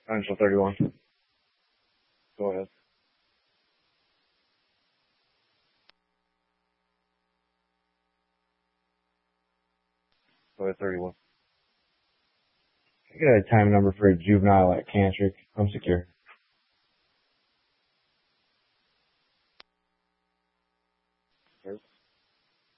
Angel 31. Go ahead. Go ahead, 31. I get a time number for a juvenile at Cantrick. I'm secure.